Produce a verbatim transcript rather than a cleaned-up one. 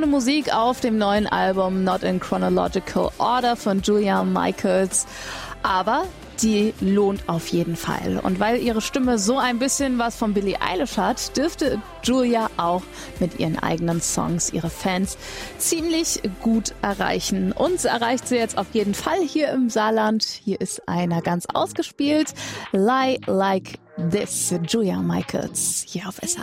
beeindruckende Musik auf dem neuen Album Not in Chronological Order von Julia Michaels. Aber die lohnt auf jeden Fall. Und weil ihre Stimme so ein bisschen was von Billie Eilish hat, dürfte Julia auch mit ihren eigenen Songs ihre Fans ziemlich gut erreichen. Uns erreicht sie jetzt auf jeden Fall hier im Saarland. Hier ist einer ganz ausgespielt. Lie Like This, Julia Michaels, hier auf S H.